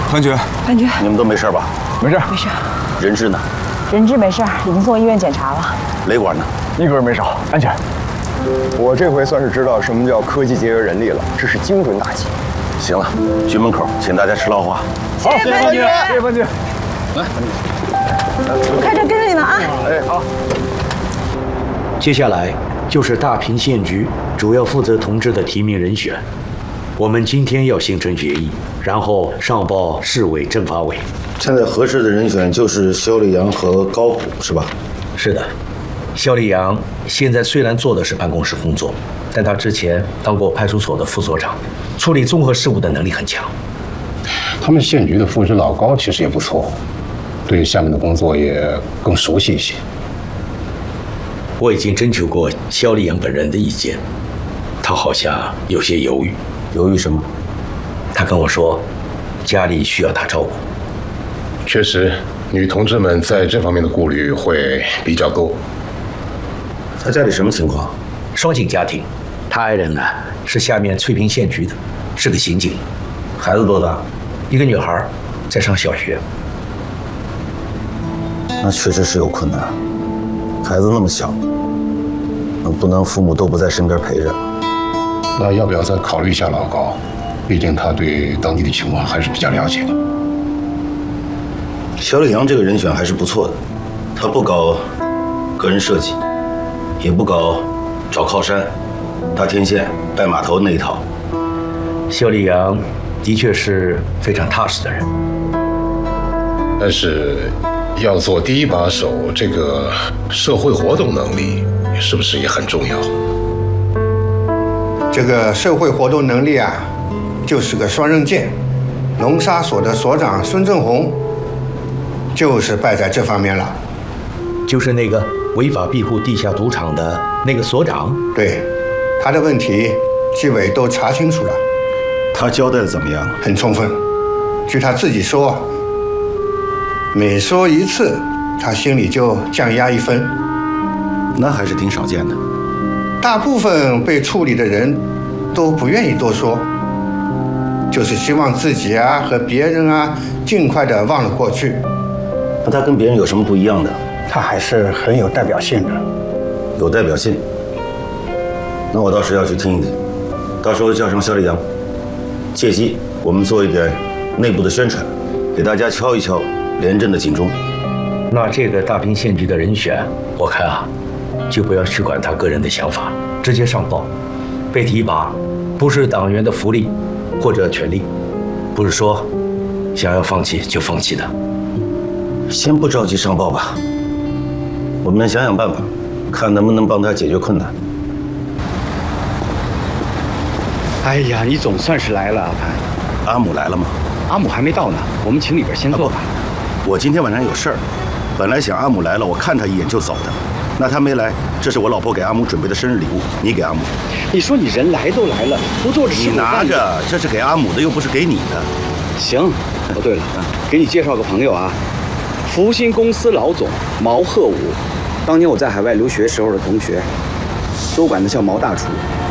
团局， 你们都没事吧？ 没事， 没事。 人质呢？ 人质没事，已经送医院检查了。 雷管呢？ 一个人没少，安全。 我这回算是知道什么叫科技节约人力了，这是精准打击。 行了，局门口请大家吃捞花。 好，谢谢范局，谢谢范局。来， 我开车跟着你呢啊！ 哎，好。 接下来就是大坪县局主要负责同志的提名人选。我们今天要形成决议，然后上报市委政法委。 现在合适的人选就是肖立阳和高虎，是吧？ 是的，肖立阳现在虽然做的是办公室工作，但他之前当过派出所的副所长，处理综合事务的能力很强。 他们县局的副职老高其实也不错，对下面的工作也更熟悉一些。 我已经征求过肖立阳本人的意见，他好像有些犹豫。 犹豫什么？ 他跟我说，家里需要他照顾。 确实，女同志们在这方面的顾虑会比较多。 他家里什么情况？ 双薪家庭，他爱人呢是下面翠屏县局的，是个刑警。 孩子多大？ 一个女孩，在上小学。 那确实是有困难。孩子那么小，不能父母都不在身边陪着。 那要不要再考虑一下老高？毕竟他对当地的情况还是比较了解的。 肖立阳这个人选还是不错的，他不搞个人设计，也不搞找靠山、搭天线、拜码头那一套。 肖立阳的确是非常踏实的人， 但是要做第一把手，这个社会活动能力是不是也很重要？ 这个社会活动能力啊，就是个双刃剑。龙沙所的所长孙正红，就是败在这方面了。 就是那个违法庇护地下赌场的那个所长。 对，他的问题纪委都查清楚了。 他交代的怎么样？ 很充分。据他自己说，每说一次，他心里就降压1分。 那还是挺少见的。 大部分被处理的人都不愿意多说，就是希望自己啊和别人啊尽快的忘了过去。 那他跟别人有什么不一样的？ 他还是很有代表性的。 有代表性。那我到时要去听一听，到时候叫上肖立阳，借机我们做一点内部的宣传，给大家敲一敲廉政的警钟。 那这个大坪县局的人选，我看啊，就不要去管他个人的想法，直接上报。被提拔不是党员的福利或者权利，不是说想要放弃就放弃的。 先不着急上报吧，我们想想办法，看能不能帮他解决困难。 哎呀，你总算是来了，阿潘。 阿姆来了吗？ 阿姆还没到呢，我们请里边先坐吧。 我今天晚上有事儿，本来想阿姆来了，我看他一眼就走的。那他没来，这是我老婆给阿姆准备的生日礼物，你给阿姆。 你说你人来都来了，不坐着吃你拿着，这是给阿姆的，又不是给你的。 行。哦，对了，给你介绍个朋友啊，福星公司老总毛鹤武，当年我在海外留学时候的同学，都管他叫毛大厨。